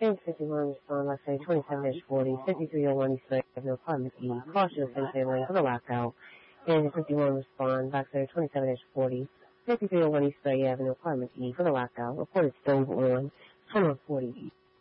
Change 51, respond, let's say 27-40, 5301 East Bay Avenue, Apartment E, cautious and failing for the lockout. Change 51, respond, let's say 27-40, 5301 East Bay Avenue, Apartment E for the lockout. Reported stove on 2140 East.